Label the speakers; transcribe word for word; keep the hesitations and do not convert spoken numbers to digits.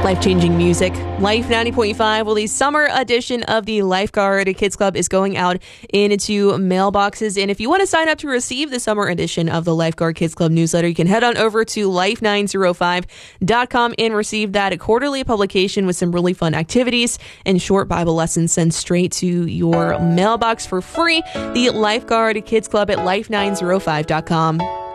Speaker 1: Life-changing music. Life ninety point five. Well, the summer edition of the Lifeguard Kids Club is going out into mailboxes. And if you want to sign up to receive the summer edition of the Lifeguard Kids Club newsletter, you can head on over to life nine oh five dot com and receive that quarterly publication with some really fun activities and short Bible lessons sent straight to your mailbox for free. The Lifeguard Kids Club at life nine oh five dot com.